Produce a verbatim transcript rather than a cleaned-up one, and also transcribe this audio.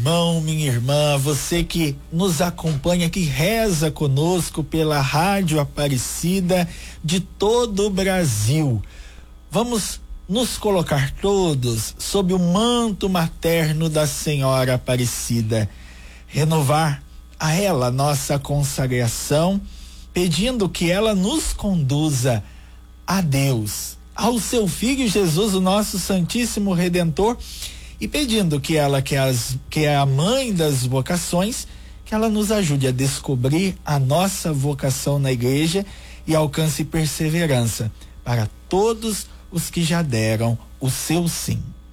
irmão, minha irmã, você que nos acompanha, que reza conosco pela Rádio Aparecida de todo o Brasil. Vamos nos colocar todos sob o manto materno da Senhora Aparecida, renovar a ela nossa consagração, pedindo que ela nos conduza a Deus, ao seu Filho Jesus, o nosso Santíssimo Redentor, e pedindo que ela, que, as, que é a mãe das vocações, que ela nos ajude a descobrir a nossa vocação na igreja e alcance perseverança para todos os que já deram o seu sim.